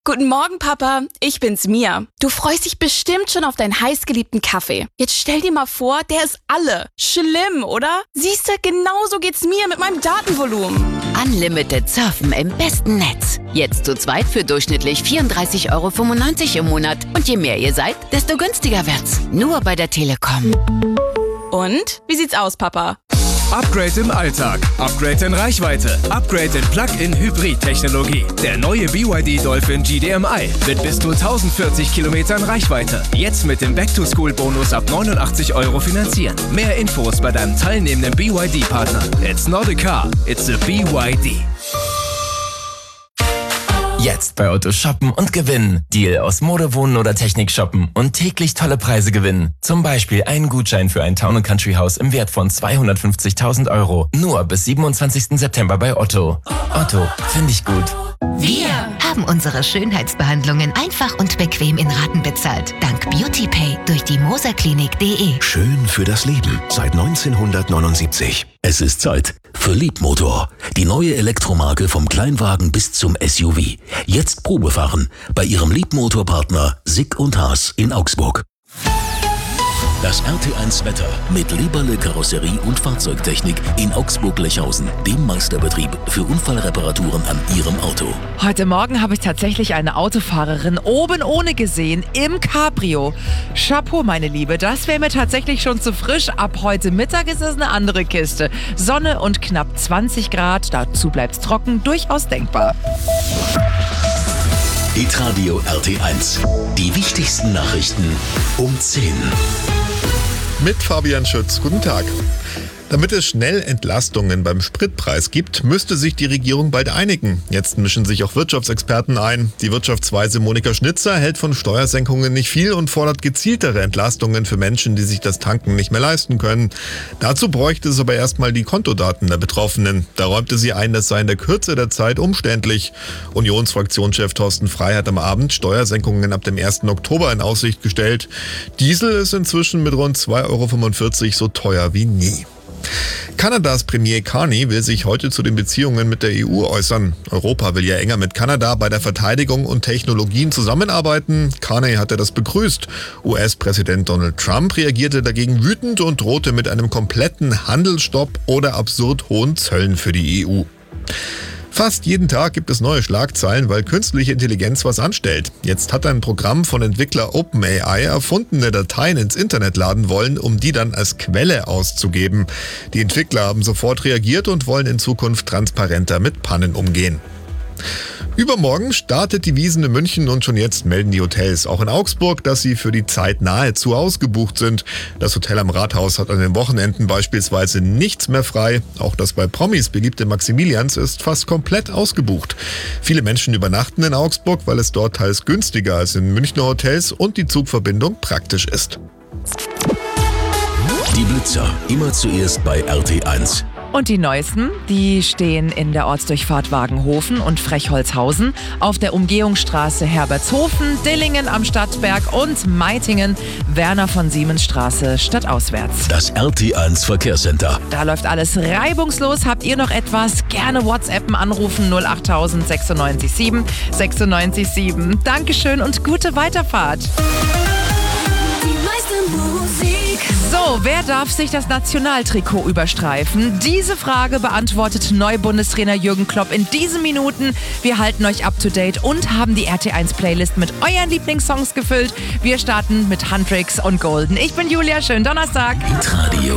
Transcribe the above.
Guten Morgen, Papa. Ich bin's, Mia. Du freust dich bestimmt schon auf deinen heißgeliebten Kaffee. Jetzt stell dir mal vor, der ist alle. Schlimm, oder? Siehste, genauso geht's mir mit meinem Datenvolumen. Unlimited surfen im besten Netz. Jetzt zu zweit für durchschnittlich 34,95 € im Monat. Und je mehr ihr seid, desto günstiger wird's. Nur bei der Telekom. Und? Wie sieht's aus, Papa? Upgrade im Alltag, Upgrade in Reichweite, Upgrade in Plug-in-Hybrid-Technologie. Der neue BYD Dolphin GDMI mit bis zu 1040 Kilometern Reichweite. Jetzt mit dem Back-to-School-Bonus ab 89 € finanzieren. Mehr Infos bei deinem teilnehmenden BYD-Partner. It's not a car, it's a BYD. Jetzt bei Otto shoppen und gewinnen. Deal aus Mode, Wohnen oder Technik shoppen und täglich tolle Preise gewinnen. Zum Beispiel einen Gutschein für ein Town & Country Haus im Wert von 250.000 €. Nur bis 27. September bei Otto. Otto, finde ich gut. Wir haben unsere Schönheitsbehandlungen einfach und bequem in Raten bezahlt. Dank BeautyPay durch die moserklinik.de. Schön für das Leben seit 1979. Es ist Zeit für Leapmotor. Die neue Elektromarke vom Kleinwagen bis zum SUV. Jetzt Probefahren bei Ihrem Leapmotor-Partner Sick & Haas in Augsburg. Das RT1 Wetter mit Leberle Karosserie und Fahrzeugtechnik in Augsburg-Lechhausen, dem Meisterbetrieb für Unfallreparaturen an Ihrem Auto. Heute Morgen habe ich tatsächlich eine Autofahrerin oben ohne gesehen im Cabrio. Chapeau, meine Liebe, das wäre mir tatsächlich schon zu frisch. Ab heute Mittag ist es eine andere Kiste. Sonne und knapp 20 Grad, dazu bleibt's trocken, durchaus denkbar. Hitradio RT1. Die wichtigsten Nachrichten um 10. Mit Fabian Schütz. Guten Tag. Damit es schnell Entlastungen beim Spritpreis gibt, müsste sich die Regierung bald einigen. Jetzt mischen sich auch Wirtschaftsexperten ein. Die Wirtschaftsweise Monika Schnitzer hält von Steuersenkungen nicht viel und fordert gezieltere Entlastungen für Menschen, die sich das Tanken nicht mehr leisten können. Dazu bräuchte es aber erstmal die Kontodaten der Betroffenen. Da räumte sie ein, das sei in der Kürze der Zeit umständlich. Unionsfraktionschef Thorsten Frey hat am Abend Steuersenkungen ab dem 1. Oktober in Aussicht gestellt. Diesel ist inzwischen mit rund 2,45 € so teuer wie nie. Kanadas Premier Carney will sich heute zu den Beziehungen mit der EU äußern. Europa will ja enger mit Kanada bei der Verteidigung und Technologien zusammenarbeiten. Carney hatte das begrüßt. US-Präsident Donald Trump reagierte dagegen wütend und drohte mit einem kompletten Handelsstopp oder absurd hohen Zöllen für die EU. Fast jeden Tag gibt es neue Schlagzeilen, weil künstliche Intelligenz was anstellt. Jetzt hat ein Programm von Entwickler OpenAI erfundene Dateien ins Internet laden wollen, um die dann als Quelle auszugeben. Die Entwickler haben sofort reagiert und wollen in Zukunft transparenter mit Pannen umgehen. Übermorgen startet die Wiesn in München und schon jetzt melden die Hotels, auch in Augsburg, dass sie für die Zeit nahezu ausgebucht sind. Das Hotel am Rathaus hat an den Wochenenden beispielsweise nichts mehr frei. Auch das bei Promis beliebte Maximilians ist fast komplett ausgebucht. Viele Menschen übernachten in Augsburg, weil es dort teils günstiger als in Münchner Hotels und die Zugverbindung praktisch ist. Die Blitzer, immer zuerst bei RT1. Und die neuesten, die stehen in der Ortsdurchfahrt Wagenhofen und Frechholzhausen, auf der Umgehungsstraße Herbertshofen, Dillingen am Stadtberg und Meitingen, Werner von Siemens Straße stadtauswärts. Das RT1 Verkehrscenter. Da läuft alles reibungslos. Habt ihr noch etwas? Gerne WhatsAppen, anrufen 08000 96 7 96 7. Dankeschön und gute Weiterfahrt. So, wer darf sich das Nationaltrikot überstreifen? Diese Frage beantwortet Neubundestrainer Jürgen Klopp in diesen Minuten. Wir halten euch up to date und haben die RT1-Playlist mit euren Lieblingssongs gefüllt. Wir starten mit Huntrix und Golden. Ich bin Julia, schönen Donnerstag. Hitradio.